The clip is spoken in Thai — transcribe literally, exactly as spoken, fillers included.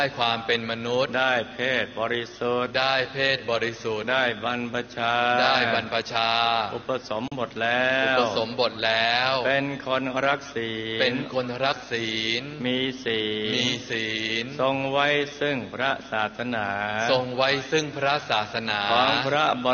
ได้ความเป็นมนุษย์ได้เพศบริสุทธิ์ได้เพศบริสุทธิ์ได้บรรพชาได้บรรพชาอุปสมบทแล้วอุปสมบทแล้วเป็นคนรักศีลเป็นคนรักศีลมีศีลมีศีลทรงไว้ซึ่งพระศาสนาทรงไว้ซึ่งพระศาสนาของพระ